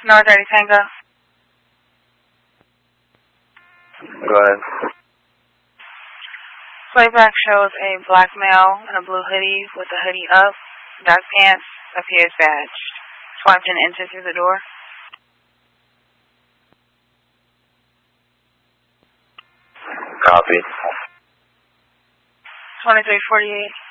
North 30 Tango. Go ahead. Playback shows a black male in a blue hoodie with the hoodie up, dark pants, appears badged. Swiped and entered through the door. Copy. 2348.